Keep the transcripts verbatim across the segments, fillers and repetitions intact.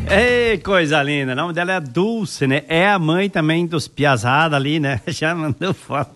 Ei, coisa linda. O nome dela é Dulce, né? É a mãe também dos piazada ali, né? Já mandou foto.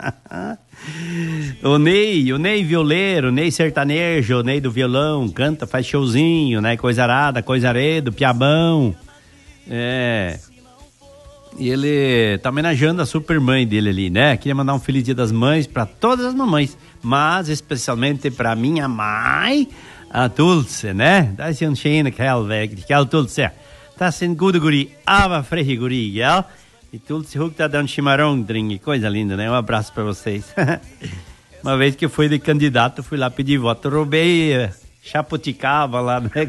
O Ney, o Ney violeiro, o Ney sertanejo, o Ney do violão, canta, faz showzinho, né? Coisa arada, coisa aredo, piabão. É. E ele tá homenageando a super mãe dele ali, né? Queria mandar um feliz dia das mães pra todas as mamães, mas especialmente pra minha mãe, a Dulce, né? Det är sin tjejne kallväg, kall Dulce. Tá sin gode guri, ava frehi guri, ja? E Dulce hukta dan chimarrão drink, coisa linda, né? Um abraço pra vocês. Uma vez que eu fui de candidato, fui lá pedir voto, roubei chaputicava lá, né?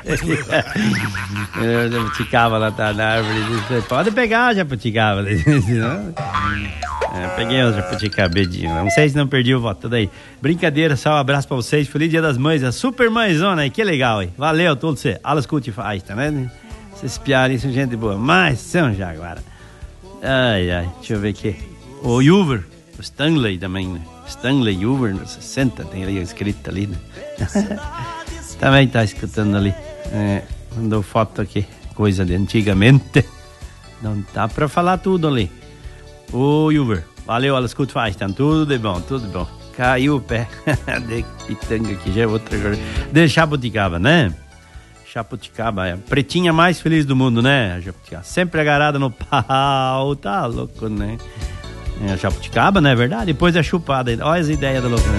Eu jabuticava lá na árvore, disse, pode pegar jabuticava. É, peguei o jabuticabedinho, não sei se não perdi o voto, tudo aí. Brincadeira, só um abraço pra vocês, feliz dia das mães, a super mãezona aí, que legal, hein? Valeu, tudo você, alles gut faz, tá vendo? Vocês piarem isso, gente boa, mas São Jaguara. Ai, ai, deixa eu ver aqui. O Juver, o Stanley também, né? Stanley Juver, no sessenta, tem ali escrito ali, né? Também tá escutando ali. É, mandou foto aqui, coisa de antigamente. Não dá pra falar tudo ali. Ô, Juver, valeu, alles gut faz, tá tudo de bom, tudo de bom. Caiu o pé de pitanga aqui, já é outra coisa. De Jabuticaba, né? Jabuticaba, é a pretinha mais feliz do mundo, né? Jabuticaba, sempre agarrada no pau, tá louco, né? É a Jabuticaba, não é verdade? Depois é chupada. Olha as ideias da louca.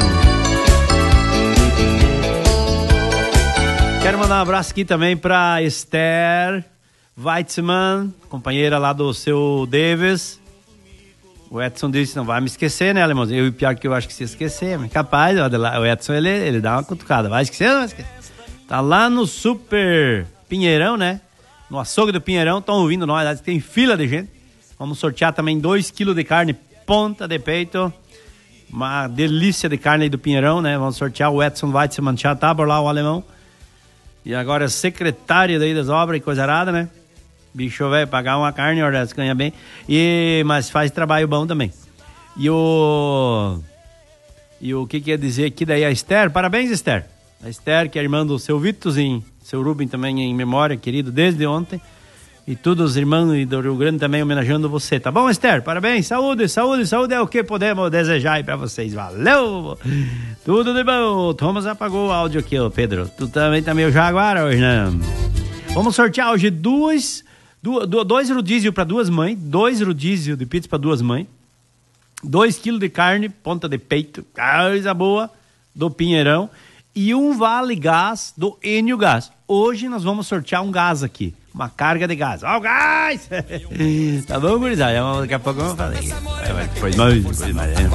Quero mandar um abraço aqui também pra Esther Weitzman, companheira lá do seu Davis. O Edson disse, não vai me esquecer, né, alemãozinho? Eu, pior que eu acho que se esquecer, mas capaz, o Edson, ele, ele dá uma cutucada. Vai esquecer ou não vai esquecer? Tá lá no Super Pinheirão, né? No açougue do Pinheirão, estão ouvindo nós, tem fila de gente. Vamos sortear também dois quilos de carne, ponta de peito. Uma delícia de carne aí do Pinheirão, né? Vamos sortear o Edson Weitzman, já tá por lá o alemão. E agora é secretário daí das obras e coisa arada, né? Bicho velho, pagar uma carne, olha, ganha bem. E, mas faz trabalho bom também. E o... E o que quer dizer aqui daí a Esther? Parabéns, Esther. A Esther, que é irmã do seu Vitozinho, seu Rubem também em memória, querido, desde ontem. E todos os irmãos do Rio Grande também homenageando você, tá bom, Esther? Parabéns, saúde, saúde, saúde é o que podemos desejar aí pra vocês, valeu! Tudo de bom, o Thomas apagou o áudio aqui, ó, Pedro, tu também tá meio jaguara hoje, né? Vamos sortear hoje dois, dois, dois rodízios pra duas mães, dois rodízios de pizza pra duas mães, dois quilos de carne, ponta de peito, coisa boa, do Pinheirão, e um vale gás do Enio Gás. Hoje nós vamos sortear um gás aqui. Uma carga de gás. Ó, oh, gás! Tá bom, gurizada? Daqui a pouco eu vou fazer. Depois mais, depois mais.